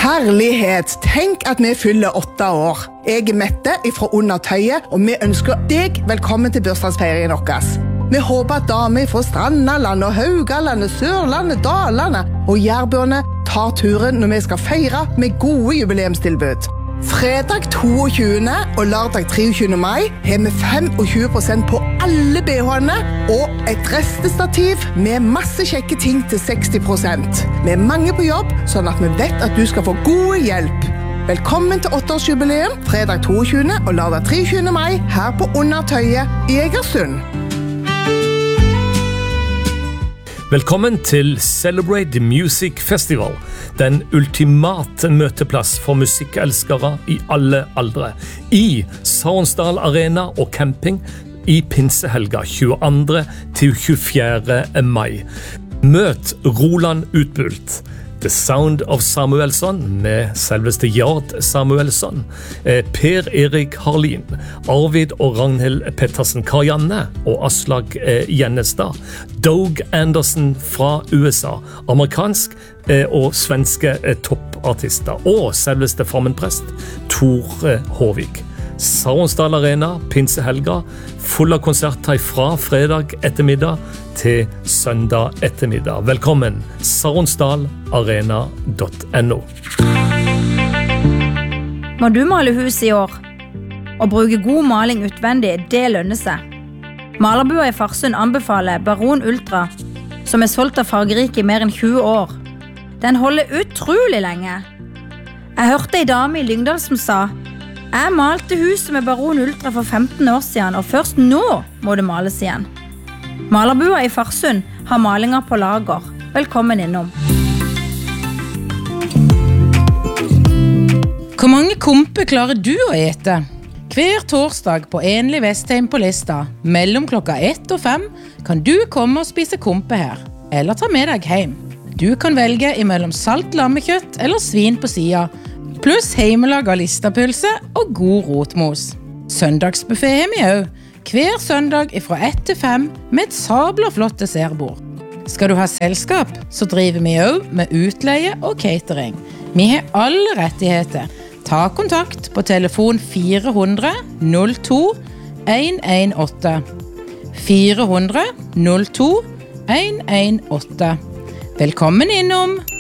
Herlighet, tenk at vi fyller 8 år. Jeg Mette fra Under Tøyet, og vi ønsker deg velkommen til bursdagsfeiringen deres. Vi håper at damer fra Strandaland og Haugalandet, Sørlandet, Dalane og Jærbøene tar turen når vi skal feire med gode jubileumstilbud. Fredag 22. og lørdag 23. mai har vi 25% på alle BH-ene og et restestativ med masse kjekke ting til 60%. Vi mange på jobb, sånn at vi vet at du skal få god hjelp. Velkommen til 8-årsjubileum, fredag 22. og lørdag 23. mai her på Under Tøyet i Egersund. Velkommen til Celebrate the Music Festival, den ultimate møteplass for musikkelskere i alle aldre, i Saronsdal Arena og camping i Pinsehelga 22. til 24. mai. Møt Roland Utbult, The Sound of Samuelsson med selveste Jard Samuelsson, Per Erik Harlin, Arvid og Ragnhild Pettersen Karianne og Aslag Gjennestad, Doug Anderson fra USA, amerikansk og svenske toppartister, og selveste formenprest Tor Håvik. Saronsdal Arena, Pinsehelga, full av konserter fra fredag ettermiddag til søndag ettermiddag. Velkommen, saronsdalarena.no. Må du male hus i år? Å bruke god maling utvendig, det lønner seg. Malerbua i Farsund anbefaler Baron Ultra, som solgt av fargerike i mer enn 20 år. Den holder utrolig lenge. Jeg hørte en dame i Lyngdal som sa: jeg malte huset med Baron Ultra for 15 år siden, og først nå må det males igjen. Malerbua i Farsund har malinger på lager. Velkommen innom. Hvor mange kompe klarer du å ete? Hver torsdag på Enlig Vestheim på Lista, mellom klokka 1 og 5, kan du komme og spise kompe her, eller ta med deg hjem. Du kan velge imellom salt lammekjøtt eller svin på sida, pluss heimelaga listapølse og god rotmos. Søndagsbuffet har vi også, hver søndag fra 1 til 5 med et sabla flott dessertbord. Skal du ha selskap, så driver vi også med utleie og catering. Vi har alle rettigheter. Ta kontakt på telefon 400 02 118. 400 02 118. Velkommen innom!